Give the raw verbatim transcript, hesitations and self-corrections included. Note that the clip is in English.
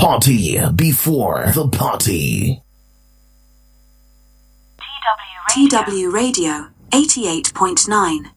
party before the party. T W Radio eighty-eight point nine.